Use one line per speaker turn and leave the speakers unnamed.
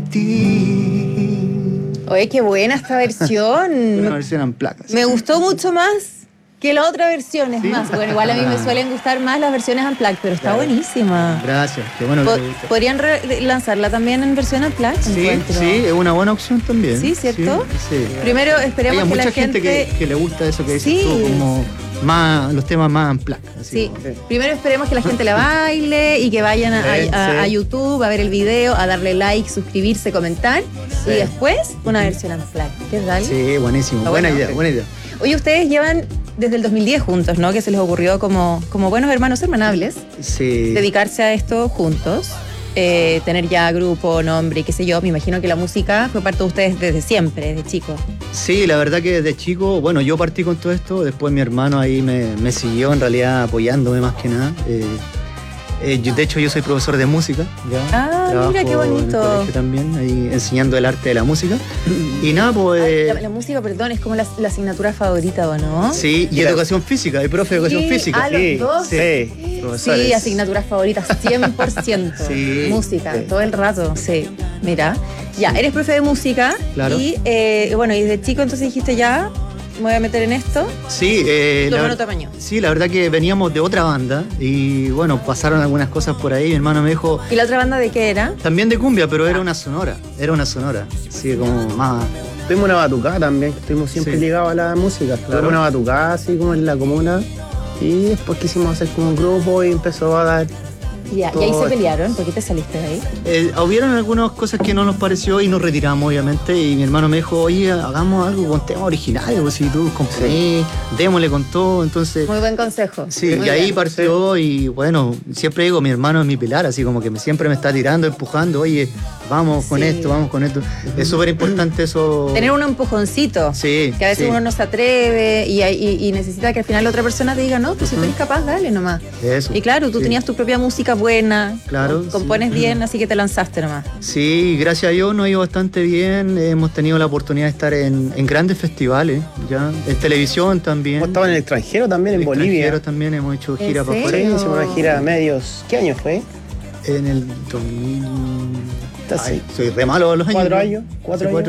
ti.
Oye, qué buena esta versión.
Una versión en placas.
Me gustó mucho más que la otra versión, es más. Bueno, igual a mí me suelen gustar más las versiones unplugged, pero está buenísima.
Gracias, qué bueno que te guste.
¿Podrían lanzarla también en versión unplugged?
Sí, es una buena opción también.
Sí, ¿cierto?
Sí.
Primero esperemos que la gente...
Hay mucha gente que le gusta eso que dices tú, como los temas más unplugged.
Sí, primero esperemos que la gente la baile y que vayan a YouTube a ver el video, a darle like, suscribirse, comentar y después una versión unplugged. ¿Qué tal?
Sí, buenísimo. Buena idea.
Oye, ustedes llevan desde el 2010 juntos, ¿no? Que se les ocurrió como buenos hermanos hermanables dedicarse a esto juntos, tener ya grupo, nombre y qué sé yo. Me imagino que la música fue parte de ustedes desde siempre, desde chico.
Sí, la verdad que desde chico, bueno, yo partí con todo esto, después mi hermano ahí me siguió en realidad apoyándome más que nada. De hecho, yo soy profesor de música.
Trabajo mira qué bonito.
En el colegio también, ahí enseñando el arte de la música. Y nada, pues.
La música, perdón, es como la asignatura favorita, ¿o no?
Sí, y educación física, y profe de educación física.
Los dos.
Sí,
asignaturas favoritas, 100%. Música, todo el rato. Sí, mira. Ya, eres profe de música.
Claro.
Y bueno, y desde chico entonces dijiste ya. Me voy a meter en esto.
Sí,
tu hermano te apañó.
Sí, la verdad que veníamos de otra banda y bueno, pasaron algunas cosas por ahí. Mi hermano me dijo.
¿Y la otra banda de qué era?
También de cumbia, pero era una sonora. Sí, como más.
Tuvimos una batucada también, estuvimos siempre ligados a la música. Tuvimos una batucada así como en la comuna y después quisimos hacer como un grupo y empezó a dar.
Ya, y ahí se pelearon. ¿Por qué te saliste de ahí?
Hubieron algunas cosas que no nos pareció y nos retiramos, obviamente. Y mi hermano me dijo, oye, hagamos algo con temas originales. Pues si tú componés, démosle con todo. Entonces.
Muy buen consejo.
Sí, y ahí partió. Y bueno, siempre digo, mi hermano es mi pilar, así como que siempre me está tirando, empujando. Oye, vamos con esto, vamos con esto. Es súper importante eso.
Tener un empujoncito.
Sí.
Que a veces uno no se atreve y necesita que al final la otra persona te diga, no, pues si tú eres capaz, dale nomás.
Eso.
Y claro, tú tenías tu propia música buena, compones bien, así que te lanzaste nomás.
Sí, gracias a Dios nos ha ido bastante bien, hemos tenido la oportunidad de estar en grandes festivales, ya en televisión también.
Hemos estado en el extranjero también, en Bolivia. En el extranjero
también hemos hecho gira para afuera.
Sí, hicimos una gira a medios. ¿Qué año fue?
En el 2000... Soy re malo a los años.
4 años.